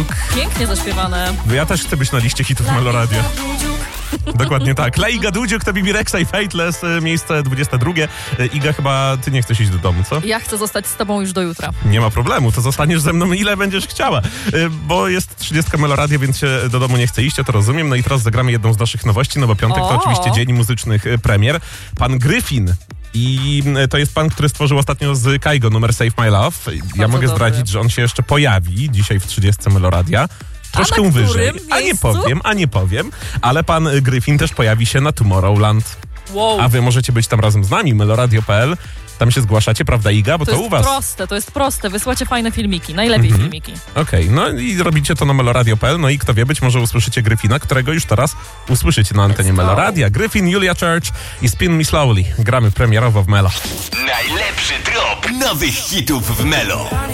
Pięknie zaśpiewane. Ja też chcę być na liście hitów Meloradia. Dokładnie tak. Laiga Dudziuk to Bibi Rexa i Fateless, miejsce 22. Iga, chyba ty nie chcesz iść do domu, co? Ja chcę zostać z tobą już do jutra. Nie ma problemu, to zostaniesz ze mną ile będziesz chciała, bo jest 30 Meloradia, więc się do domu nie chce iść, ja to rozumiem. No i teraz zagramy jedną z naszych nowości, no bo piątek to oczywiście dzień muzycznych premier. Pan Gryfin. I to jest pan, który stworzył ostatnio z Kaigo numer Save My Love. Ja mogę zdradzić, że on się jeszcze pojawi dzisiaj w 30 Meloradia. Troszkę wyżej. A nie powiem. Ale pan Gryfin też pojawi się na Tomorrowland. Wow. A wy możecie być tam razem z nami, meloradio.pl. Tam się zgłaszacie, prawda Iga? Bo to u was. To jest proste. Wysyłacie fajne filmiki. Najlepiej filmiki. Okej, no i robicie to na meloradio.pl. No i kto wie, być może usłyszycie Gryfina, którego już teraz usłyszycie na antenie Meloradia. Gryfin, Julia Church i Spin Me Slowly. Gramy premierowo w Melo. Najlepszy drop nowych hitów w Melo.